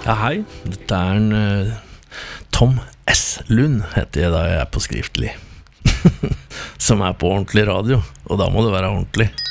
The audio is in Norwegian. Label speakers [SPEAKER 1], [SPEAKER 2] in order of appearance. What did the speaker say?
[SPEAKER 1] Ja, hei, dette en Tom S. Lund heter jeg da jeg på skriftlig. Som på ordentlig radio, og da må det være ordentlig.